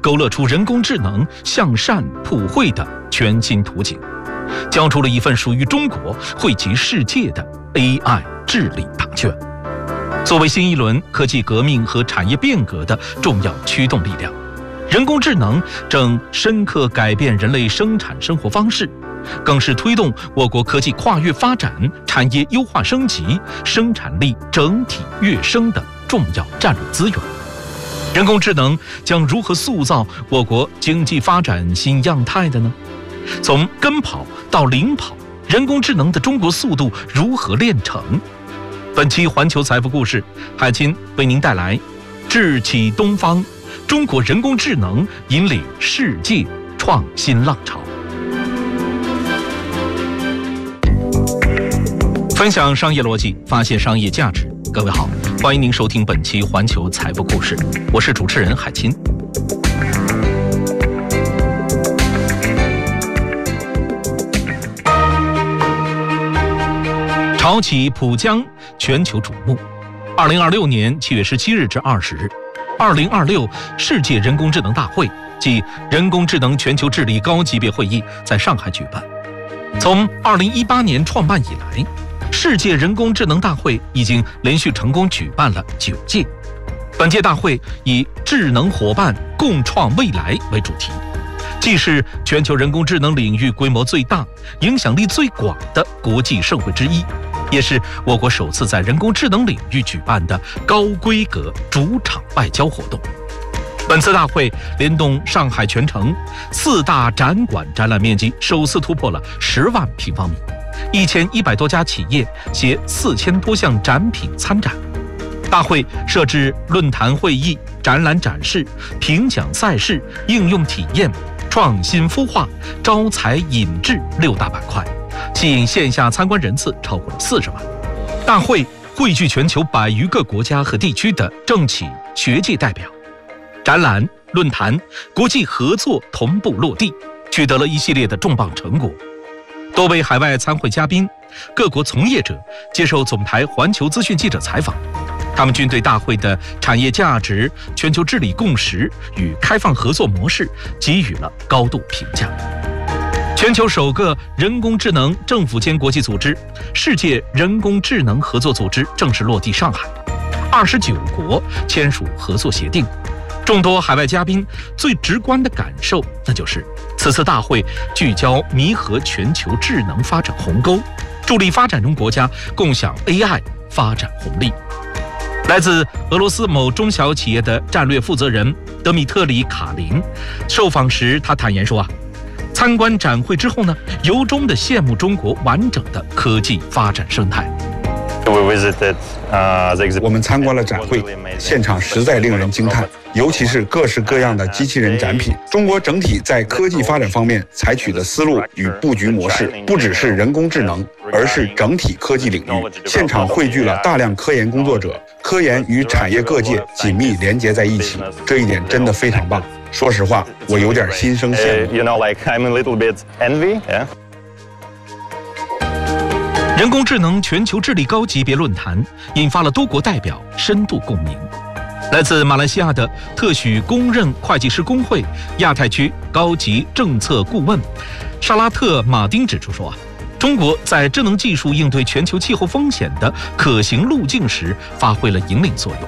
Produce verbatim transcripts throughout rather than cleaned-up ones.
勾勒出人工智能向善普惠的全新图景，交出了一份属于中国惠及世界的 A I 治理答卷。作为新一轮科技革命和产业变革的重要驱动力量，人工智能正深刻改变人类生产生活方式，更是推动我国科技跨越发展、产业优化升级、生产力整体跃升的重要战略资源。人工智能将如何塑造我国经济发展新样态的呢？从跟跑到领跑，人工智能的中国速度如何炼成？本期环球财富故事，海清为您带来智启东方，中国人工智能引领世界创新浪潮。分享商业逻辑，发现商业价值。各位好，欢迎您收听本期环球财富故事，我是主持人海清。潮起浦江，全球瞩目。二零二六年七月十七日至二十日，二零二六世界人工智能大会暨人工智能全球治理高级别会议在上海举办。从二零一八年创办以来，世界人工智能大会已经连续成功举办了九届。本届大会以智能伙伴共创未来为主题，既是全球人工智能领域规模最大、影响力最广的国际盛会之一，也是我国首次在人工智能领域举办的高规格主场外交活动。本次大会联动上海全城，四大展馆展览面积首次突破了十万平方米，一千一百多家企业携四千多项展品参展。大会设置论坛会议、展览展示、评奖赛事、应用体验、创新孵化、招才引智六大板块，吸引线下参观人次超过了四十万。大会汇聚全球百余个国家和地区的政企、学界代表，展览、论坛、国际合作同步落地，取得了一系列的重磅成果。多位海外参会嘉宾、各国从业者接受总台环球资讯记者采访，他们均对大会的产业价值、全球治理共识与开放合作模式给予了高度评价。全球首个人工智能政府间国际组织——世界人工智能合作组织正式落地上海，二十九国签署合作协定。众多海外嘉宾最直观的感受，那就是此次大会聚焦弥合全球智能发展鸿沟，助力发展中国家共享 A I 发展红利。来自俄罗斯某中小企业的战略负责人德米特里·卡林受访时，他坦言说啊，参观展会之后呢，由衷地羡慕中国完整的科技发展生态。 我们参观了展会，现场实在令人惊叹，尤其是各式各样的机器人展品。中国整体在科技发展方面采取的思路与布局模式，不只是人工智能，而是整体科技领域。现场汇聚了大量科研工作者，科研与产业各界紧密连接在一起，这一点真的非常棒。说实话，我有点心生羡慕。 人工智能全球治理高级别论坛引发了多国代表深度共鸣。来自马来西亚的特许公认会计师工会亚太区高级政策顾问沙拉特·马丁指出说啊，中国在智能技术应对全球气候风险的可行路径时发挥了引领作用。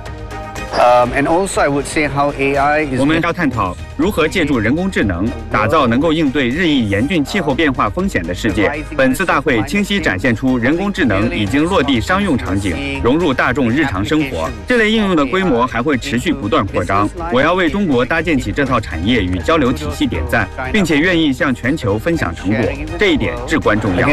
我们要探讨如何借助人工智能打造能够应对日益严峻气候变化风险的世界。本次大会清晰展现出人工智能已经落地商用场景，融入大众日常生活，这类应用的规模还会持续不断扩张。我要为中国搭建起这套产业与交流体系点赞，并且愿意向全球分享成果，这一点至关重要。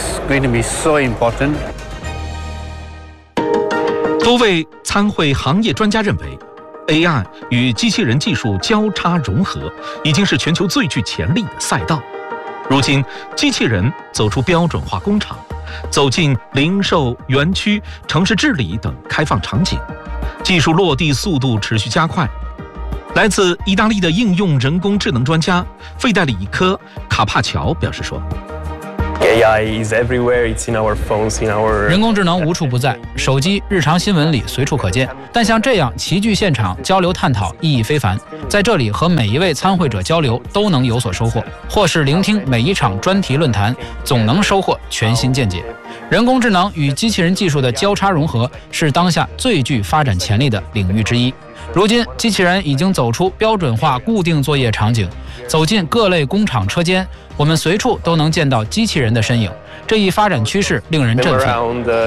多位参会行业专家认为 ，A I 与机器人技术交叉融合已经是全球最具潜力的赛道。如今，机器人走出标准化工厂，走进零售、园区、城市治理等开放场景，技术落地速度持续加快。来自意大利的应用人工智能专家费代里科·卡帕乔表示说人工智能无处不在，手机、日常新闻里随处可见。但像这样齐聚现场交流探讨意义非凡，在这里和每一位参会者交流都能有所收获，或是聆听每一场专题论坛，总能收获全新见解。人工智能与机器人技术的交叉融合是当下最具发展潜力的领域之一。如今，机器人已经走出标准化固定作业场景，走进各类工厂车间，我们随处都能见到机器人的身影。这一发展趋势令人振奋。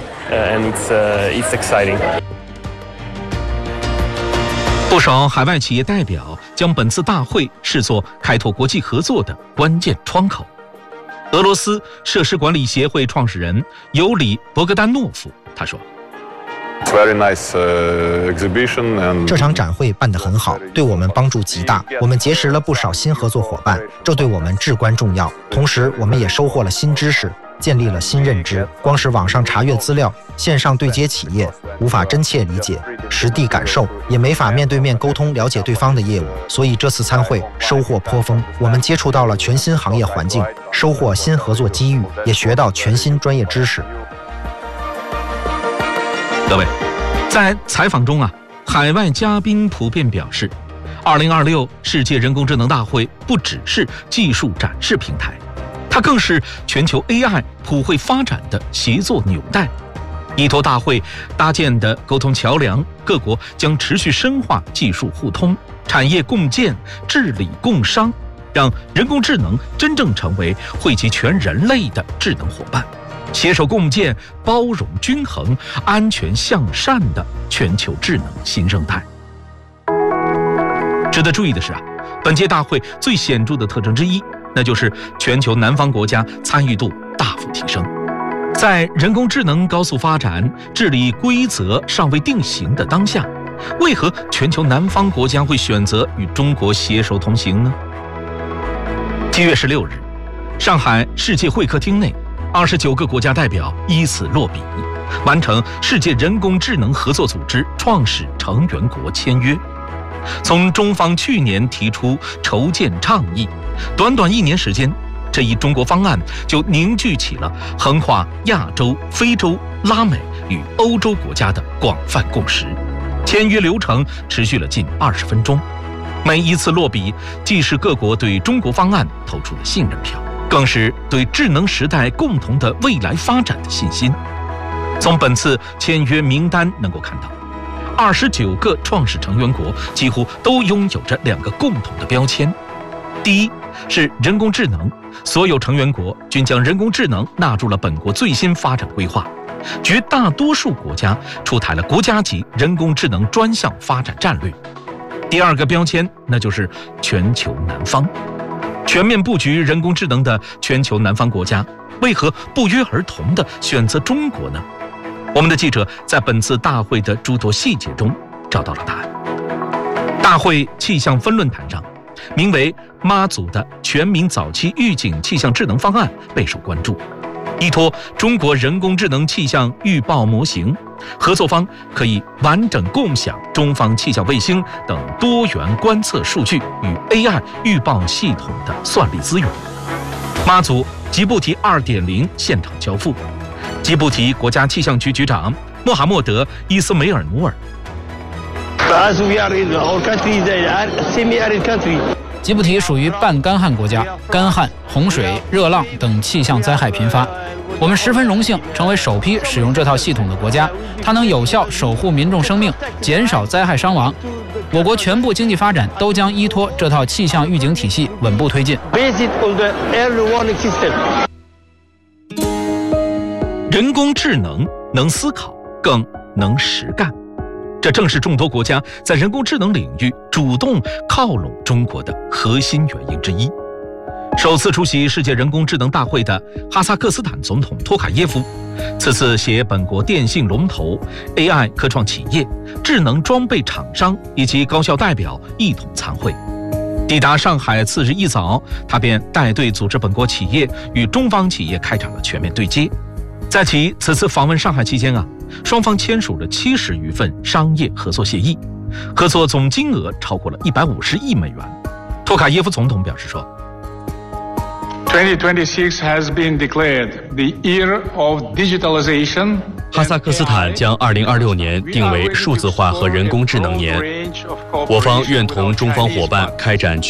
不少海外企业代表将本次大会视作开拓国际合作的关键窗口。俄罗斯设施管理协会创始人尤里·博格丹诺夫他说， 这场展会办得很好，对我们帮助极大。我们结识了不少新合作伙伴，这对我们至关重要。同时，我们也收获了新知识，建立了新认知。光是网上查阅资料，线上对接企业，无法真切理解、实地感受，也没法面对面沟通了解对方的业务。所以这次参会收获颇丰，我们接触到了全新行业环境，收获新合作机遇，也学到全新专业知识。 各位，在采访中啊，海外嘉宾普遍表示，二零二六世界人工智能大会不只是技术展示平台，它更是全球 A I 普惠发展的协作纽带。依托大会搭建的沟通桥梁，各国将持续深化技术互通、产业共建、治理共商，让人工智能真正成为惠及全人类的智能伙伴，携手共建包容、均衡、安全向善的全球智能新生态。值得注意的是啊，本届大会最显著的特征之一，那就是全球南方国家参与度大幅提升。在人工智能高速发展、治理规则尚未定型的当下，为何全球南方国家会选择与中国携手同行呢？七月十六日，上海世界会客厅内，二十九个国家代表依次落笔，完成世界人工智能合作组织创始成员国签约。从中方去年提出筹建倡议，短短一年时间，这一中国方案就凝聚起了横跨亚洲、非洲、拉美与欧洲国家的广泛共识。签约流程持续了近二十分钟，每一次落笔，既是各国对中国方案投出的信任票，更是对智能时代共同的未来发展的信心。从本次签约名单能够看到，二十九个创始成员国几乎都拥有着两个共同的标签。第一是人工智能，所有成员国均将人工智能纳入了本国最新发展规划，绝大多数国家出台了国家级人工智能专项发展战略。第二个标签，那就是全球南方。全面布局人工智能的全球南方国家，为何不约而同地选择中国呢？我们的记者在本次大会的诸多细节中找到了答案。大会气象分论坛上，名为妈祖的全民早期预警气象智能方案备受关注。依托中国人工智能气象预报模型，合作方可以完整共享中方气象卫星等多元观测数据与 A I 预报系统的算力资源。妈祖吉布提 二点零 现场交付，吉布提国家气象局局长穆罕默德·伊斯梅尔努尔。 吉布提属于半干旱国家，干旱、洪水、热浪等气象灾害频发。我们十分荣幸成为首批使用这套系统的国家，它能有效守护民众生命，减少灾害伤亡。我国全部经济发展都将依托这套气象预警体系稳步推进。 人工智能能思考，更能实干，这正是众多国家在人工智能领域主动靠拢中国的核心原因之一。首次出席世界人工智能大会的哈萨克斯坦总统托卡耶夫，此次携本国电信龙头、A I 科创企业、智能装备厂商以及高校代表一同参会。抵达上海次日一早，他便带队组织本国企业与中方企业开展了全面对接。在其此次访问上海期间啊，双方签署了七十余份商业合作协议，合作总金额超过了一百五十亿美元。托卡耶夫总统表示说， 哈萨克斯坦将二零二六年定为数字化和人工智能年，我方愿同中方伙伴开展全